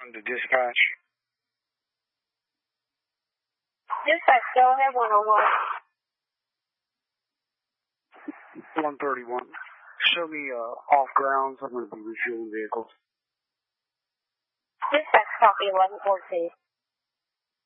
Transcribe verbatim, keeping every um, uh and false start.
On the dispatch. Dispatch, go ahead, one oh one. one thirty-one. Show me uh, off grounds. I'm going to be refueling vehicles. Dispatch, copy eleven fourteen.